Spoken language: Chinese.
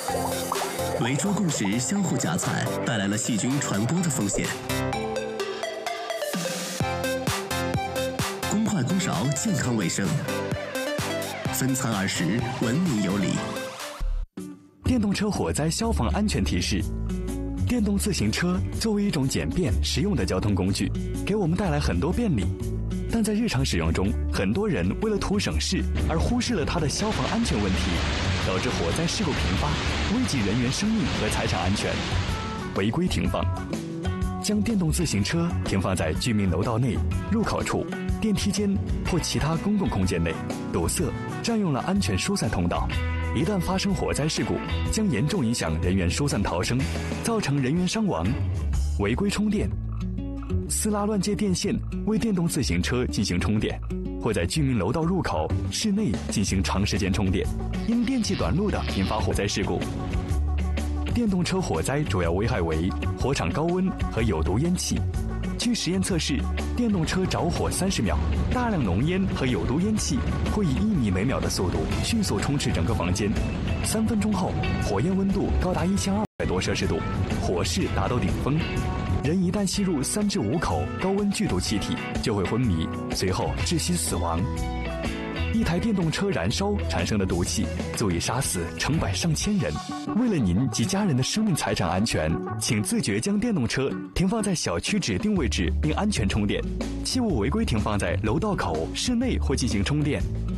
围桌共识相互夹菜，带来了细菌传播的风险。公筷公勺健康卫生，分餐而食文明有礼。 电动车火灾消防安全提示：电动自行车作为一种简便实用的交通工具，给我们带来很多便利，但在日常使用中，很多人为了图省事而忽视了它的消防安全问题，导致火灾事故频发，危及人员生命和财产安全。违规停放，将电动自行车停放在居民楼道内、入口处、电梯间或其他公共空间内，堵塞、占用了安全疏散通道。一旦发生火灾事故，将严重影响人员疏散逃生，造成人员伤亡。违规充电，私拉乱接电线为电动自行车进行充电，或在居民楼道入口、室内进行长时间充电，因电气短路的引发火灾事故。电动车火灾主要危害为火场高温和有毒烟气。据实验测试，电动车着火30秒，大量浓烟和有毒烟气会以1米每秒的速度迅速充斥整个房间。3分钟后，火焰温度高达1200多摄氏度，火势达到顶峰。人一旦吸入3至5口高温剧毒气体，就会昏迷，随后窒息死亡。一台电动车燃烧产生的毒气足以杀死成百上千人。为了您及家人的生命财产安全，请自觉将电动车停放在小区指定位置并安全充电，切勿违规停放在楼道口、室内或进行充电。